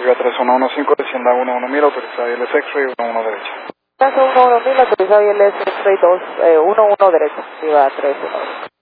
Viva 3115, descienda 11000, autorizado y el X-Ray, 11 derecha. Paso 11000, autorizado y el X-Ray 11 derecha, Viva 31.